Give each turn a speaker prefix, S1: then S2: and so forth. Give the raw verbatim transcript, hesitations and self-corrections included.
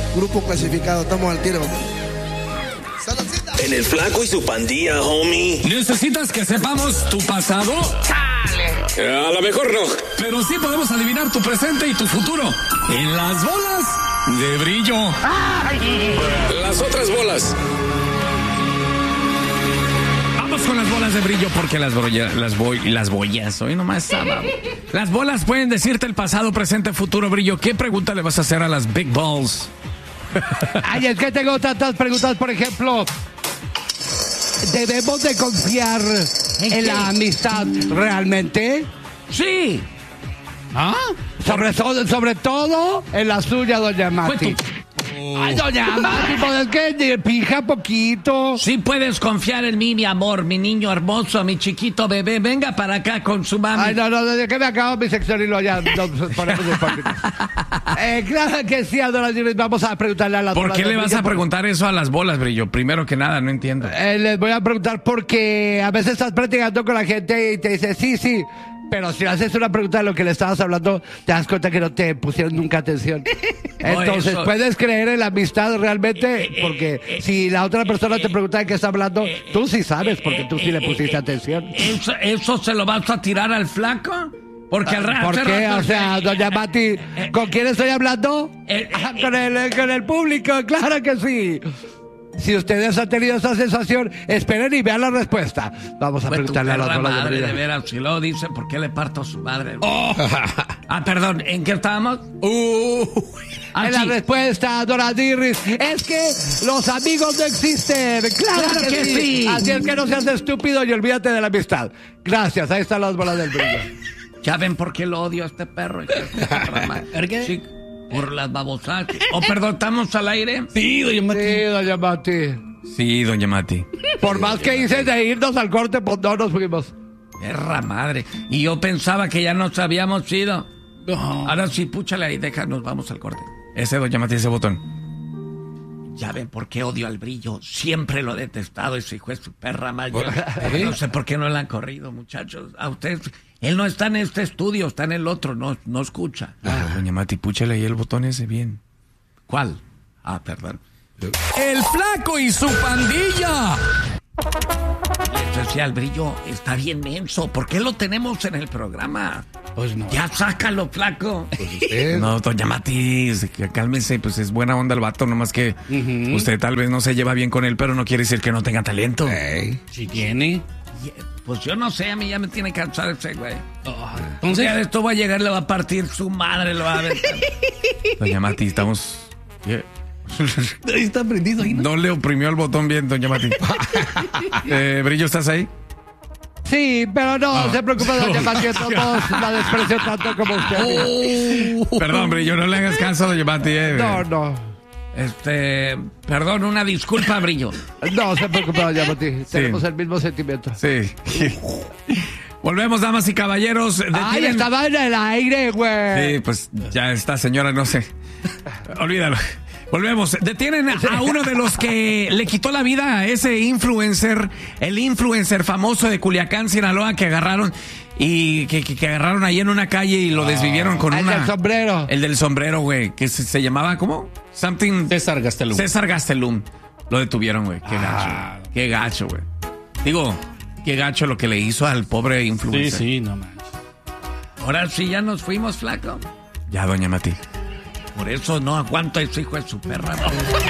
S1: grupo clasificado, estamos al tiro.
S2: ¡Saludcita! En el Flaco y su pandilla, homie.
S3: ¿Necesitas que sepamos tu pasado?
S2: ¡Chale! A lo mejor no.
S3: Pero sí podemos adivinar tu presente y tu futuro. En las bolas de brillo.
S2: ¡Ay! Las otras bolas.
S3: Vamos con las bolas de brillo porque las bolas, las, bo las boyas, hoy nomás sábado. Las bolas pueden decirte el pasado, presente, futuro, brillo. ¿Qué pregunta le vas a hacer a las Big Balls?
S4: Ay, es que tengo tantas preguntas, por ejemplo, ¿debemos de confiar en, ¿En la amistad realmente?
S3: Sí.
S4: ¿Ah? Sobre, so sobre todo en la suya, doña Mati. Ay, doña Mati, pues es que pija poquito.
S3: Sí puedes confiar en mí, mi amor, mi niño hermoso, mi chiquito bebé. Venga para acá con su mami.
S4: Ay, no, no, desde que me acabo mi sección y lo ya nos ponemos de eh, Claro que sí, Adora, vamos a preguntarle a las
S3: ¿Por
S4: bolas.
S3: qué le vas a
S4: por...
S3: preguntar eso a las bolas, brillo? Primero que nada, no entiendo.
S4: Eh, les voy a preguntar porque a veces estás platicando con la gente y te dice sí, sí. Pero si haces una pregunta de lo que le estabas hablando, te das cuenta que no te pusieron nunca atención. Entonces,
S3: oh,
S4: ¿puedes creer en la amistad realmente? Porque si la otra persona te pregunta de qué está hablando, tú sí sabes, porque tú sí le pusiste atención.
S3: ¿Eso, eso se lo vas a tirar al Flaco? Porque al rato...
S4: ¿Por qué?
S3: Rato,
S4: o sea, doña Mati, ¿con quién estoy hablando?
S3: Eh, eh,
S4: ah, con, el, con el público, claro que sí. Si ustedes han tenido esa sensación, esperen y vean la respuesta. Vamos a
S3: Fue
S4: preguntarle a la
S3: madre,
S4: bolas
S3: de,
S4: de
S3: de veras, si lo dice, ¿por qué le parto a su madre? Oh. Ah, perdón, ¿en qué estábamos? Uh.
S4: Ah, en sí. La respuesta, Dora Dirris, es que los amigos no existen. Claro, claro que, que sí. sí. Así es que no seas estúpido y olvídate de la amistad. Gracias, ahí están las bolas del brillo.
S3: Ya ven por qué lo odio a este perro. ¿Por qué? Sí. Por las babosadas. Oh, perdón, ¿estamos al aire?
S4: Sí, doña Mati. Sí, doña Mati.
S3: Sí, doña Mati.
S4: Por más que hice de irnos al corte, pues no nos fuimos.
S3: Perra madre. Y yo pensaba que ya nos habíamos ido. Oh. Ahora sí, púchale ahí, déjanos, vamos al corte. Ese, doña Mati, ese botón. Ya ven por qué odio al brillo. Siempre lo he detestado, ese hijo de su perra madre. No sé por qué no le han corrido, muchachos. A ustedes... Él no está en este estudio, está en el otro, no, no escucha. Ah, doña Mati, púchale ahí el botón ese bien. ¿Cuál? Ah, perdón. ¡El Flaco y su pandilla! Les decía al brillo, está bien menso. ¿Por qué lo tenemos en el programa?
S4: Pues no.
S3: Ya sácalo, Flaco.
S4: Pues usted.
S3: No, doña Mati, cálmese, pues es buena onda el vato, nomás que uh-huh. usted tal vez no se lleva bien con él, pero no quiere decir que no tenga talento.
S4: Hey.
S3: Si tiene... Pues yo no sé, a mí ya me tiene cansado ese güey. Oh, entonces, ya de esto va a llegar, le va a partir su madre, lo va a ver. Doña Mati, estamos... Yeah.
S4: Ahí está prendido ahí, ¿no?
S3: No le oprimió el botón bien, doña Mati. eh, Brillo, ¿estás ahí?
S4: Sí, pero no, no se preocupe, doña Mati, todos la desprecio tanto como usted.
S3: Oh. Perdón, Brillo, no le hagas caso, doña Mati. Eh.
S4: No, no.
S3: Este, perdón, una disculpa, Brillo.
S4: No se preocupe, doña Mati. Sí. Tenemos el mismo sentimiento.
S3: Sí. Volvemos, damas y caballeros.
S4: Detienen... Ay, estaba en el aire, güey.
S3: Sí, pues ya esta señora, no sé. Olvídalo. Volvemos. Detienen a uno de los que le quitó la vida a ese influencer, el influencer famoso de Culiacán, Sinaloa, que agarraron y que, que, que agarraron ahí en una calle y lo desvivieron con
S4: el
S3: una...
S4: El del sombrero.
S3: El del sombrero, güey, que se, se llamaba, ¿cómo? Something...
S5: César Gastelum.
S3: César Gastelum. Lo detuvieron, güey. Qué
S5: ah.
S3: gacho. Qué gacho, güey. Digo, qué gacho lo que le hizo al pobre influencer.
S5: Sí, sí, no manches.
S3: Ahora sí ya nos fuimos, Flaco. Ya, doña Mati. Por eso no aguanto a ese hijo de su perra.